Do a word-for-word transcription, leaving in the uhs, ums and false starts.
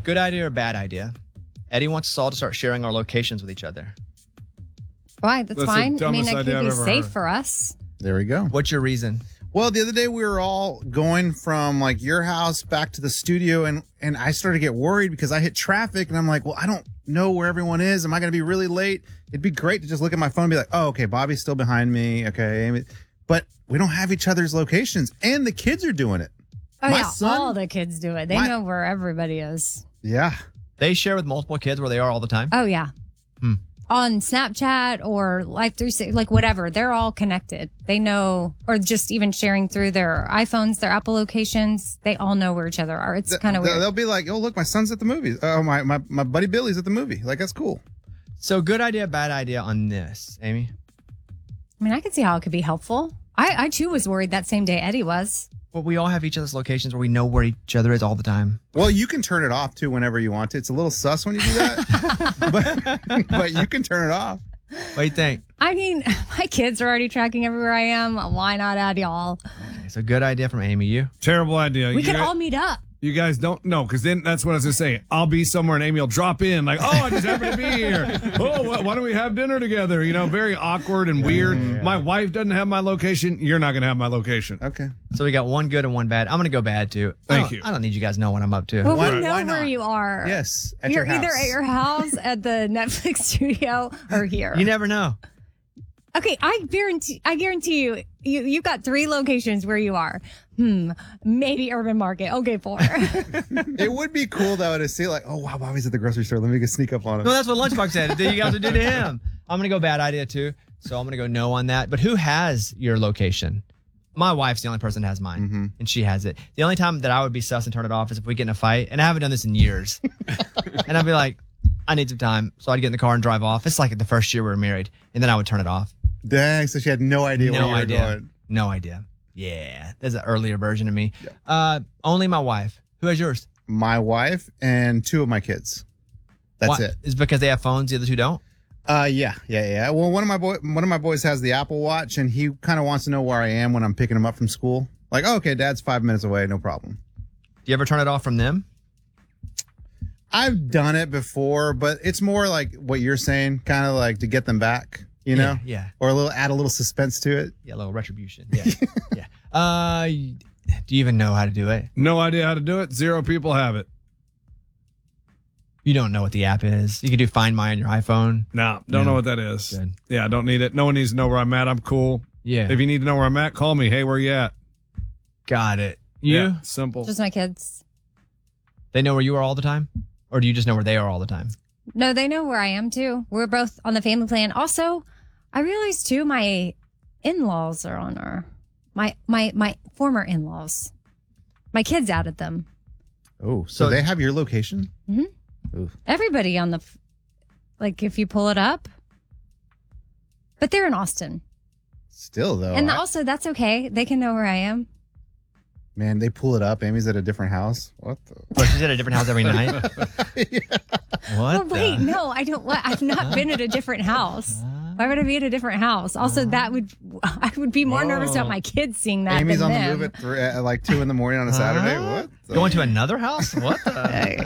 Good idea or bad idea? Eddie wants us all to start sharing our locations with each other. Why? That's, That's the fine. I mean, dumbest it idea could I've be ever safe heard. for us. There we go. What's your reason? Well, the other day we were all going from like your house back to the studio, and and I started to get worried because I hit traffic, and I'm like, well, I don't know where everyone is. Am I going to be really late? It'd be great to just look at my phone and be like, oh, okay, Bobby's still behind me. Okay, Amy. But we don't have each other's locations, and the kids are doing it. Oh, My yeah. son- all the kids do it. They my- know where everybody is. Yeah. They share with multiple kids where they are all the time? Oh, yeah. Hmm. On Snapchat or Life three sixty, like whatever. They're all connected. They know, or just even sharing through their iPhones, their Apple locations. They all know where each other are. It's kind of They'll- weird. They'll be like, oh, look, my son's at the movies. Oh, my, my, my buddy Billy's at the movie. Like, that's cool. So good idea, bad idea on this, Amy? I mean, I could see how it could be helpful. I, I too was worried that same day Eddie was. Well, we all have each other's locations where we know where each other is all the time. Well, you can turn it off, too, whenever you want to. It's a little sus when you do that. but, but you can turn it off. What do you think? I mean, my kids are already tracking everywhere I am. Why not add y'all? It's a good idea from Amy. You? Terrible idea. We you could guys, all meet up. You guys don't know, because then that's what I was going to say. I'll be somewhere and Amy will drop in like, oh, I just happen to be here. Oh, wh- why don't we have dinner together? You know, very awkward and weird. Yeah. My wife doesn't have my location. You're not going to have my location. Okay. So we got one good and one bad. I'm going to go bad, too. I Thank don't- you. I don't need you guys to know what I'm up to. Well, Why- we know why where not? you are. Yes. At You're your house. either at your house, at the Netflix studio, or here. You never know. Okay, I guarantee. I guarantee you, you you've got three locations where you are. Hmm, maybe Urban Market. Okay, four. It would be cool, though, to see, like, oh, wow, Bobby's at the grocery store. Let me go sneak up on him. No, that's what Lunchbox said. You guys would do to him. I'm going to go bad idea, too. So I'm going to go no on that. But who has your location? My wife's the only person that has mine, Mhm. and she has it. The only time that I would be sus and turn it off is if we get in a fight, and I haven't done this in years. And I'd be like, I need some time. So I'd get in the car and drive off. It's like the first year we were married, and then I would turn it off. Dang, so she had no idea where No you were idea. going. No idea. Yeah, there's an earlier version of me. Uh, only my wife. Who has yours? My wife and two of my kids. That's Why- it. Is it because they have phones, the other two don't? Uh, yeah, yeah, yeah. Well, one of my boy, one of my boys has the Apple Watch, and he kind of wants to know where I am when I'm picking him up from school. Like, oh, okay, Dad's five minutes away, no problem. Do you ever turn it off from them? I've done it before, but it's more like what you're saying, kind of like to get them back, you know, Yeah. or a little add a little suspense to it. Yeah, a little retribution. Yeah. yeah. Uh, do you even know how to do it? No idea how to do it. Zero people have it. You don't know what the app is. You can do Find My on your iPhone. No, don't Yeah. know what that is. Good. Yeah, I don't need it. No one needs to know where I'm at. I'm cool. Yeah. If you need to know where I'm at, call me. Hey, where you at? Got it. You? Yeah, simple. Just my kids. They know where you are all the time? Or do you just know where they are all the time? No, they know where I am too. We're both on the family plan. Also, I realized too, my in-laws are on our my my my former in-laws. My kids added them. Oh, so, So- they have your location? Everybody on the, f- like if you pull it up. But they're in Austin, Still though, and I- also that's okay. They can know where I am. man, they pull it up. Amy's at a different house. What the? But she's at a different house every night? What? Oh wait, the- no, I don't. I've not been at a different house. Why would I be at a different house? Also, that would I would be more nervous about my kids seeing that. Amy's than on the them. move at, three, at like two in the morning on a Saturday. Huh? What? the- Going to another house? What the?